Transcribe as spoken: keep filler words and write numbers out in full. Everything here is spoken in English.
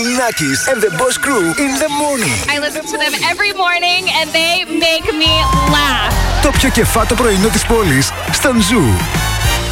Nakis and the Boss Crew in the morning. I listen to them every morning and they make me laugh. Το πιο κεφάτο πρωινό της πόλης στον Ζου.